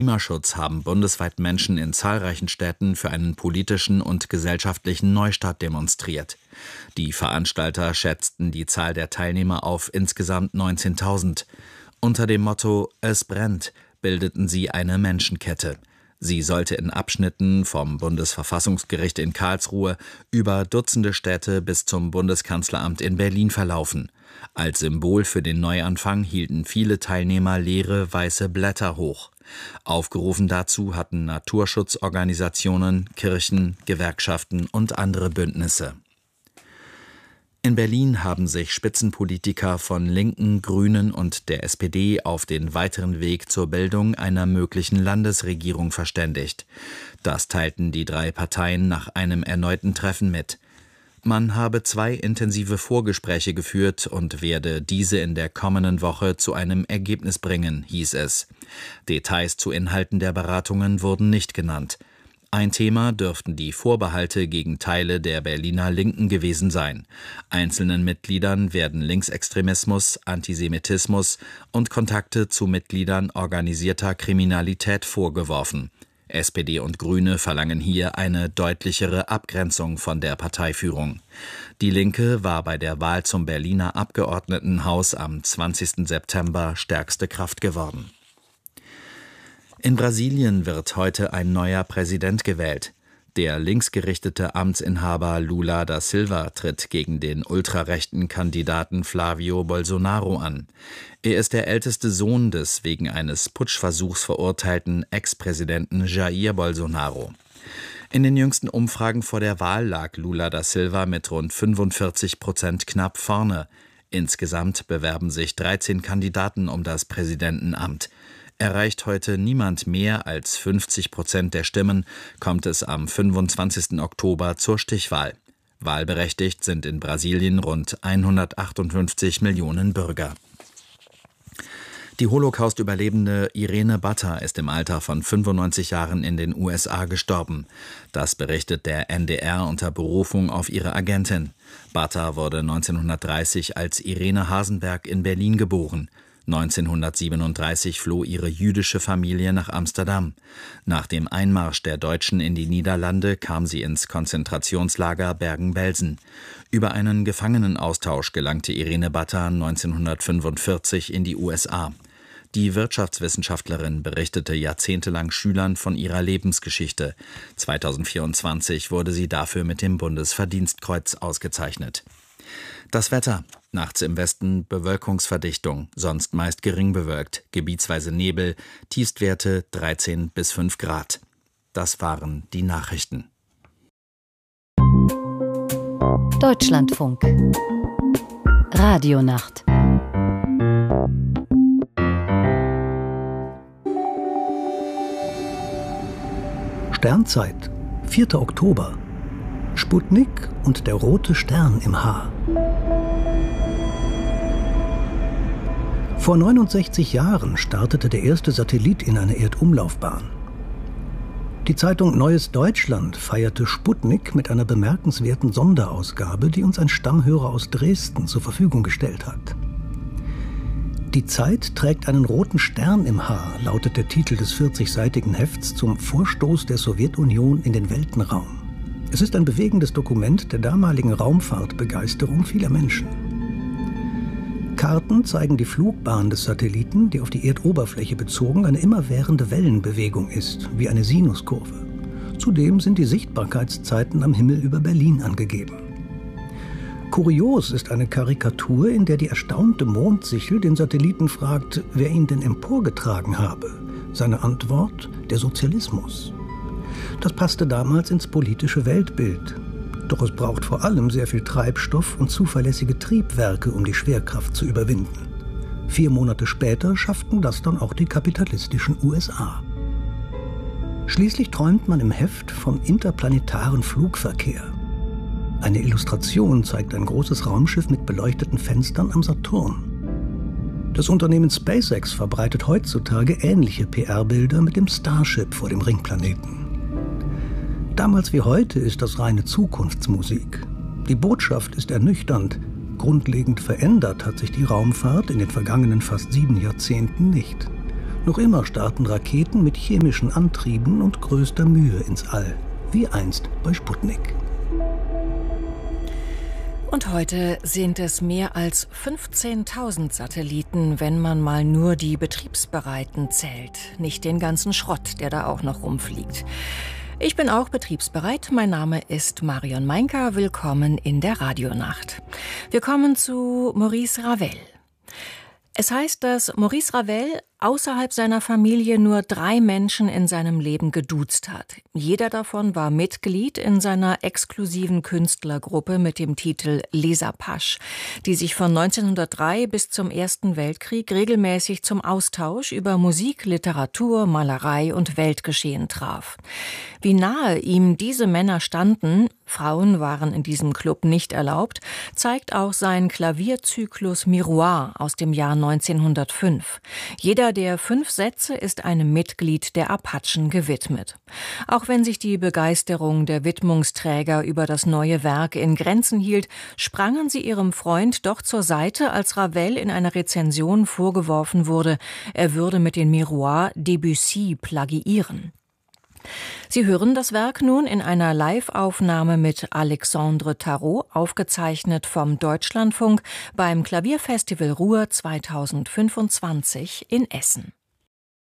Klimaschutz haben bundesweit Menschen in zahlreichen Städten für einen politischen und gesellschaftlichen Neustart demonstriert. Die Veranstalter schätzten die Zahl der Teilnehmer auf insgesamt 19.000. Unter dem Motto »Es brennt« bildeten sie eine Menschenkette. Sie sollte in Abschnitten vom Bundesverfassungsgericht in Karlsruhe über Dutzende Städte bis zum Bundeskanzleramt in Berlin verlaufen. Als Symbol für den Neuanfang hielten viele Teilnehmer leere weiße Blätter hoch. Aufgerufen dazu hatten Naturschutzorganisationen, Kirchen, Gewerkschaften und andere Bündnisse. In Berlin haben sich Spitzenpolitiker von Linken, Grünen und der SPD auf den weiteren Weg zur Bildung einer möglichen Landesregierung verständigt. Das teilten die drei Parteien nach einem erneuten Treffen mit. Man habe 2 intensive Vorgespräche geführt und werde diese in der kommenden Woche zu einem Ergebnis bringen, hieß es. Details zu Inhalten der Beratungen wurden nicht genannt. Ein Thema dürften die Vorbehalte gegen Teile der Berliner Linken gewesen sein. Einzelnen Mitgliedern werden Linksextremismus, Antisemitismus und Kontakte zu Mitgliedern organisierter Kriminalität vorgeworfen. SPD und Grüne verlangen hier eine deutlichere Abgrenzung von der Parteiführung. Die Linke war bei der Wahl zum Berliner Abgeordnetenhaus am 20. September stärkste Kraft geworden. In Brasilien wird heute ein neuer Präsident gewählt. Der linksgerichtete Amtsinhaber Lula da Silva tritt gegen den ultrarechten Kandidaten Flávio Bolsonaro an. Er ist der älteste Sohn des wegen eines Putschversuchs verurteilten Ex-Präsidenten Jair Bolsonaro. In den jüngsten Umfragen vor der Wahl lag Lula da Silva mit rund 45% knapp vorne. Insgesamt bewerben sich 13 Kandidaten um das Präsidentenamt. Erreicht heute niemand mehr als 50% der Stimmen, kommt es am 25. Oktober zur Stichwahl. Wahlberechtigt sind in Brasilien rund 158 Millionen Bürger. Die Holocaust-Überlebende Irene Batta ist im Alter von 95 Jahren in den USA gestorben. Das berichtet der NDR unter Berufung auf ihre Agentin. Batta wurde 1930 als Irene Hasenberg in Berlin geboren. 1937 floh ihre jüdische Familie nach Amsterdam. Nach dem Einmarsch der Deutschen in die Niederlande kam sie ins Konzentrationslager Bergen-Belsen. Über einen Gefangenenaustausch gelangte Irene Batta 1945 in die USA. Die Wirtschaftswissenschaftlerin berichtete jahrzehntelang Schülern von ihrer Lebensgeschichte. 2024 wurde sie dafür mit dem Bundesverdienstkreuz ausgezeichnet. Das Wetter. Nachts im Westen Bewölkungsverdichtung, sonst meist gering bewölkt, gebietsweise Nebel, Tiefstwerte 13 bis 5 Grad. Das waren die Nachrichten. Deutschlandfunk. Radionacht. Sternzeit, 4. Oktober. Sputnik und der rote Stern im Haar. Vor 69 Jahren startete der erste Satellit in eine Erdumlaufbahn. Die Zeitung Neues Deutschland feierte Sputnik mit einer bemerkenswerten Sonderausgabe, die uns ein Stammhörer aus Dresden zur Verfügung gestellt hat. Die Zeit trägt einen roten Stern im Haar, lautet der Titel des 40-seitigen Hefts zum Vorstoß der Sowjetunion in den Weltenraum. Es ist ein bewegendes Dokument der damaligen Raumfahrtbegeisterung vieler Menschen. Karten zeigen die Flugbahn des Satelliten, die auf die Erdoberfläche bezogen eine immerwährende Wellenbewegung ist, wie eine Sinuskurve. Zudem sind die Sichtbarkeitszeiten am Himmel über Berlin angegeben. Kurios ist eine Karikatur, in der die erstaunte Mondsichel den Satelliten fragt, wer ihn denn emporgetragen habe. Seine Antwort: der Sozialismus. Das passte damals ins politische Weltbild. Doch es braucht vor allem sehr viel Treibstoff und zuverlässige Triebwerke, um die Schwerkraft zu überwinden. 4 Monate später schafften das dann auch die kapitalistischen USA. Schließlich träumt man im Heft vom interplanetaren Flugverkehr. Eine Illustration zeigt ein großes Raumschiff mit beleuchteten Fenstern am Saturn. Das Unternehmen SpaceX verbreitet heutzutage ähnliche PR-Bilder mit dem Starship vor dem Ringplaneten. Damals wie heute ist das reine Zukunftsmusik. Die Botschaft ist ernüchternd. Grundlegend verändert hat sich die Raumfahrt in den vergangenen fast 7 Jahrzehnten nicht. Noch immer starten Raketen mit chemischen Antrieben und größter Mühe ins All, wie einst bei Sputnik. Und heute sind es mehr als 15.000 Satelliten, wenn man mal nur die betriebsbereiten zählt. Nicht den ganzen Schrott, der da auch noch rumfliegt. Ich bin auch betriebsbereit. Mein Name ist Marion Meinker. Willkommen in der Radionacht. Wir kommen zu Maurice Ravel. Es heißt, dass Maurice Ravel außerhalb seiner Familie nur 3 Menschen in seinem Leben geduzt hat. Jeder davon war Mitglied in seiner exklusiven Künstlergruppe mit dem Titel Les Apaches, die sich von 1903 bis zum Ersten Weltkrieg regelmäßig zum Austausch über Musik, Literatur, Malerei und Weltgeschehen traf. Wie nahe ihm diese Männer standen, Frauen waren in diesem Club nicht erlaubt, zeigt auch sein Klavierzyklus Miroir aus dem Jahr 1905. Jeder der 5 Sätze ist einem Mitglied der Apachen gewidmet. Auch wenn sich die Begeisterung der Widmungsträger über das neue Werk in Grenzen hielt, sprangen sie ihrem Freund doch zur Seite, als Ravel in einer Rezension vorgeworfen wurde, er würde mit den Miroirs Debussy plagiieren. Sie hören das Werk nun in einer Live-Aufnahme mit Alexandre Tarot, aufgezeichnet vom Deutschlandfunk beim Klavierfestival Ruhr 2025 in Essen.